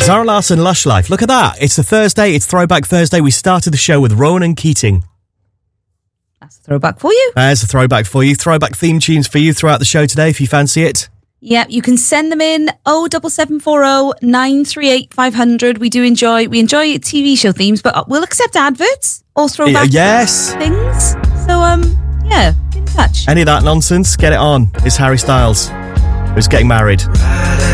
Zara Larsson, Lush Life. Look at that. It's a Thursday. It's Throwback Thursday. We started the show with Ronan Keating. That's a throwback for you. There's a throwback for you. Throwback theme tunes for you throughout the show today if you fancy it. Yeah, you can send them in 07740 938 500. We enjoy TV show themes, but we'll accept adverts or throwback things. So, yeah, get in touch. Any of that nonsense, get it on. It's Harry Styles, who's getting married.